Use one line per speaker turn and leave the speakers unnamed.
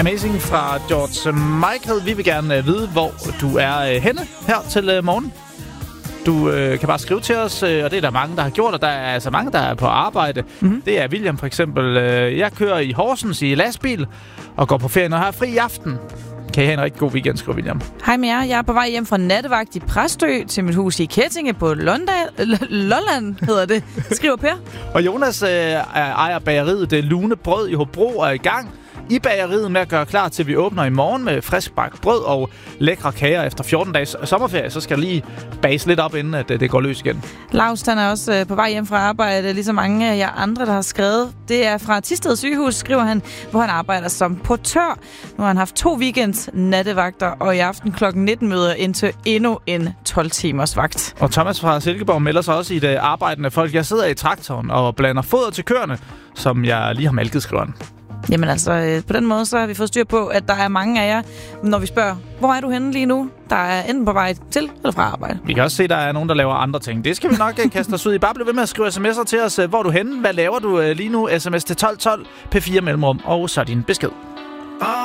Amazing fra George Michael. Vi vil gerne vide, hvor du er henne her til morgen. Du kan bare skrive til os, og det er der mange, der har gjort, og der er altså mange, der er på arbejde. Mm-hmm. Det er William for eksempel. Jeg kører i Horsens i lastbil og går på ferie, og har fri i aften. Kan I have en rigtig god weekend, skriver William.
Hej med jer. Jeg er på vej hjem fra nattevagt i Præstø til mit hus i Kettinge på Lolland, hedder det, skriver Per.
Og Jonas ejer bageriet Det Lune Brød i Hobro og er i gang i bageriet med at gøre klar til, vi åbner i morgen med frisk bagt brød og lækre kager efter 14 dages sommerferie. Så skal der lige bages lidt op, inden at det går løs igen.
Laust, han er også på vej hjem fra arbejde, ligesom mange af jer andre, der har skrevet. Det er fra Thisted Sygehus, skriver han, hvor han arbejder som portør. Nu har han haft 2 weekends nattevagter, og i aften kl. 19 møder ind til endnu en 12-timers vagt.
Og Thomas fra Silkeborg melder sig også i det arbejdende folk. Jeg sidder i traktoren og blander foder til køerne, som jeg lige har malket, skriver han.
Jamen altså, på den måde så har vi fået styr på, at der er mange af jer, når vi spørger, hvor er du henne lige nu? Der er enten på vej til eller fra arbejde.
Vi kan også se, at der er nogen, der laver andre ting. Det skal vi nok kaste os ud i. Bare bliv ved med at skrive sms'er til os. Hvor er du henne? Hvad laver du lige nu? SMS til 1212 P4 mellemrum, og så din besked.